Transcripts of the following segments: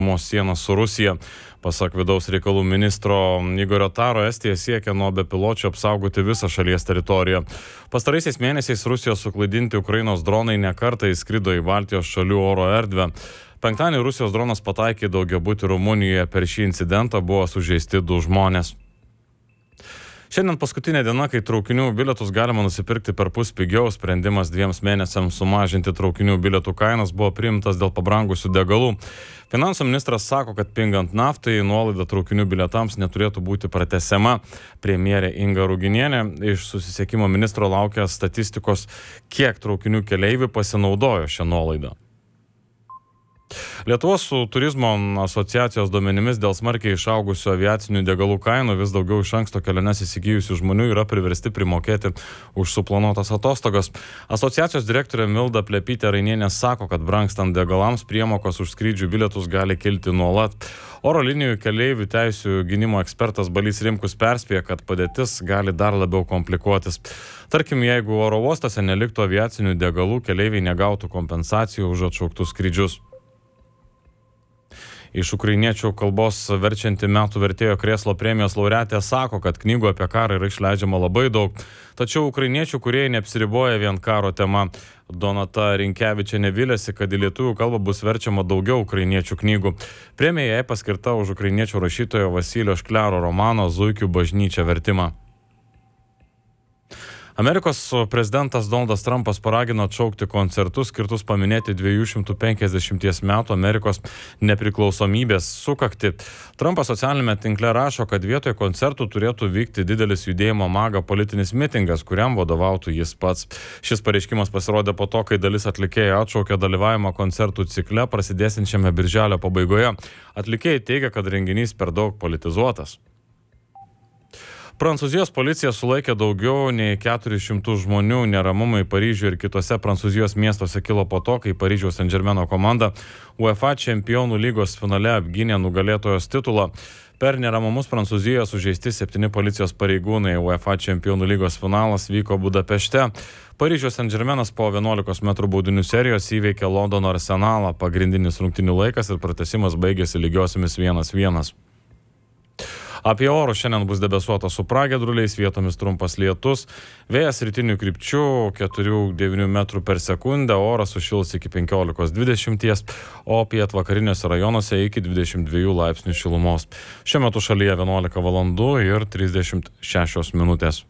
sieną su Rusija. Pasak vidaus reikalų ministro Igorio Taro, Estija siekia nuo bepiločių apsaugoti visą šalies teritoriją. Pastaraisiais mėnesiais Rusijos suklaidinti Ukrainos dronai nekartą įskrido į Baltijos šalių oro erdvę. Penktadienį Rusijos dronas pataikė į daugiabutį Rumunijoje. Per šį incidentą buvo sužeisti 2 žmonės. Šiandien paskutinė diena, kai traukinių bilietus galima nusipirkti perpus pigiau. Sprendimas 2 mėnesiams sumažinti traukinių bilietų kainas buvo priimtas dėl pabrangusių degalų. Finansų ministras sako, kad pingant naftai nuolaida traukinių bilietams neturėtų būti pratęsiama. Premjerė Inga Ruginienė iš susisiekimo ministro laukia statistikos, kiek traukinių keleivių pasinaudojo šią nuolaidą. Lietuvos turizmo asociacijos duomenimis dėl smarkiai išaugusių aviacinių degalų kainų vis daugiau iš anksto keliones įsigijusių žmonių yra priversti primokėti už suplanuotas atostogas. Asociacijos direktorė Milda Plepytė Rainienė sako, kad brangstant degalams priemokos už skrydžių bilietus gali kilti nuolat. Oro linijų keleivių teisių gynimo ekspertas Balys Rimkus perspėja, kad padėtis gali dar labiau komplikuotis. Tarkim, jeigu oro uostose neliktų aviacinių degalų, keleiviai negautų kompensacijų už atšauktus skrydžius. Iš ukrainiečių kalbos verčianti metų vertėjo krėslo premijos laureatė sako, kad knygų apie karą yra išleidžiama labai daug. Tačiau ukrainiečių kūrėjai neapsiriboja vien karo tema. Donata Rinkevičienė viliasi, kad į lietuvių kalbą bus verčiama daugiau ukrainiečių knygų. Premija jai paskirta už ukrainiečių rašytojo Vasilio Šklero romano Zuikių bažnyčia vertimą. Amerikos prezidentas Donaldas Trumpas paragino atšaukti koncertus skirtus paminėti 250 metų Amerikos nepriklausomybės sukaktį. Trumpas socialinėme tinkle rašo, kad vietoje koncertų turėtų vykti didelis judėjimo MAGA politinis mitingas, kuriam vadovautų jis pats. Šis pareiškimas pasirodė po to, kai dalis atlikėjų atšaukė dalyvavimą koncertų cikle prasidėsiančiame birželio pabaigoje. Atlikėjai teigia, kad renginys per daug politizuotas. Prancūzijos policija sulaikė daugiau nei 400 žmonių. Neramumai Paryžiuje ir kitose Prancūzijos miestuose kilo po to, kai Paryžiaus Saint-Germaino komanda UEFA čempionų lygos finale apgynė nugalėtojos titulą. Per neramumus Prancūzijoje sužeisti 7 policijos pareigūnai. UEFA čempionų lygos finalas vyko Budapešte. Paryžiaus Saint-Germainas po 11 metrų baudinių serijos įveikė Londono Arsenalą. Pagrindinis rungtynių laikas ir pratęsimas baigėsi lygiosiomis 1-1. Apie orus šiandien bus debesuota su pragiedruliais, vietomis trumpas lietus, vėjas rytinių krypčių 4-9 metrų per sekundę, oras sušils iki 15-20, o pietvakariniuose rajonuose iki 22 laipsnių šilumos. Šiuo metu šalyje 11 valandų ir 36 minutės.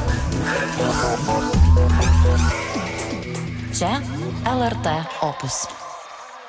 Čia LRT Opus.